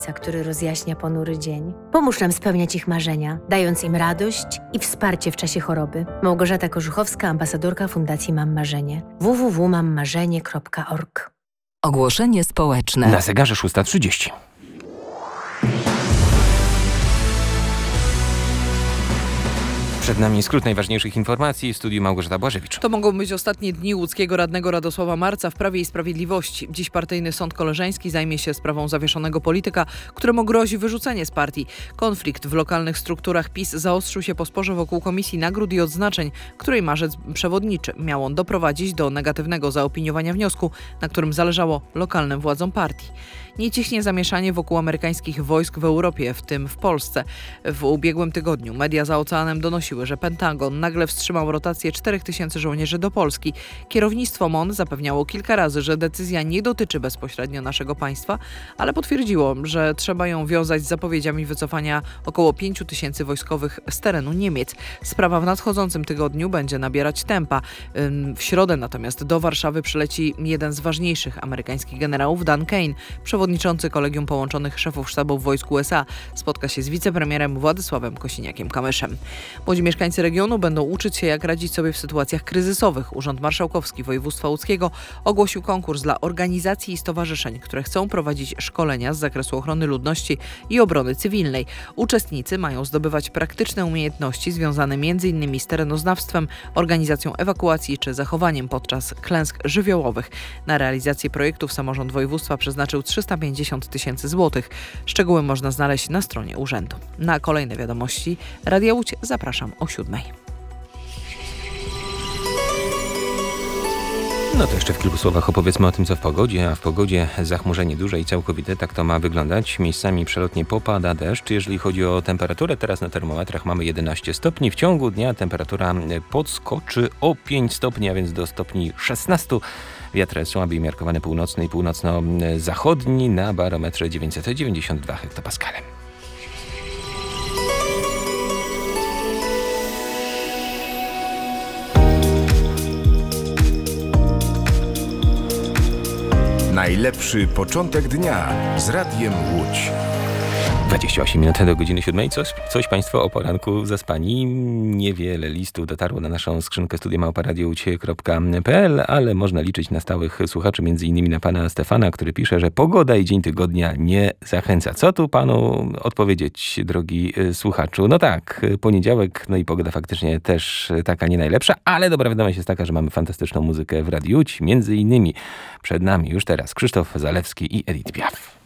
który rozjaśnia ponury dzień. Pomóż nam spełniać ich marzenia, dając im radość i wsparcie w czasie choroby. Małgorzata Korzuchowska, ambasadorka Fundacji Mam Marzenie. www.mammarzenie.org. Ogłoszenie społeczne. Na zegarze 6:30. Przed nami skrót najważniejszych informacji w studiu Małgorzata Błażewicz. To mogą być ostatnie dni łódzkiego radnego Radosława Marca w Prawie i Sprawiedliwości. Dziś partyjny sąd koleżeński zajmie się sprawą zawieszonego polityka, któremu grozi wyrzucenie z partii. Konflikt w lokalnych strukturach PiS zaostrzył się po sporze wokół Komisji Nagród i Odznaczeń, której marzec przewodniczy. Miał on doprowadzić do negatywnego zaopiniowania wniosku, na którym zależało lokalnym władzom partii. Nie cichnie zamieszanie wokół amerykańskich wojsk w Europie, w tym w Polsce. W ubiegłym tygodniu media za oceanem donosiły, że Pentagon nagle wstrzymał rotację 4000 żołnierzy do Polski. Kierownictwo MON zapewniało kilka razy, że decyzja nie dotyczy bezpośrednio naszego państwa, ale potwierdziło, że trzeba ją wiązać z zapowiedziami wycofania około 5000 wojskowych z terenu Niemiec. Sprawa w nadchodzącym tygodniu będzie nabierać tempa. W środę natomiast do Warszawy przyleci jeden z ważniejszych amerykańskich generałów, Dan Kane, przewodniczący Kolegium Połączonych Szefów Sztabów Wojsk USA. Spotka się z wicepremierem Władysławem Kosiniakiem-Kamyszem. Młodzi mieszkańcy regionu będą uczyć się, jak radzić sobie w sytuacjach kryzysowych. Urząd Marszałkowski Województwa Łódzkiego ogłosił konkurs dla organizacji i stowarzyszeń, które chcą prowadzić szkolenia z zakresu ochrony ludności i obrony cywilnej. Uczestnicy mają zdobywać praktyczne umiejętności związane m.in. z terenoznawstwem, organizacją ewakuacji czy zachowaniem podczas klęsk żywiołowych. Na realizację projektów samorząd województwa przeznaczył 350 000 złotych. Szczegóły można znaleźć na stronie urzędu. Na kolejne wiadomości Radia Łódź zapraszam o 7:00. No to jeszcze w kilku słowach opowiedzmy o tym, co w pogodzie, a w pogodzie zachmurzenie duże i całkowite, tak to ma wyglądać. Miejscami przelotnie popada deszcz. Jeżeli chodzi o temperaturę, teraz na termometrach mamy 11 stopni. W ciągu dnia temperatura podskoczy o 5 stopni, a więc do stopni 16. Wiatr słaby i miarkowany północny i północno-zachodni na barometrze 992 hektopaskale. Najlepszy początek dnia z Radiem Łódź. 28 minut do godziny 7. Coś Państwo o poranku zaspani. Niewiele listów dotarło na naszą skrzynkę studia@radioucie.pl, ale można liczyć na stałych słuchaczy, m.in. na pana Stefana, który pisze, że pogoda i dzień tygodnia nie zachęca. Co tu panu odpowiedzieć, drogi słuchaczu? No tak, poniedziałek, no i pogoda faktycznie też taka nie najlepsza, ale dobra wiadomość jest taka, że mamy fantastyczną muzykę w Radiu Łódź. Między innymi przed nami już teraz Krzysztof Zalewski i Edith Piaf.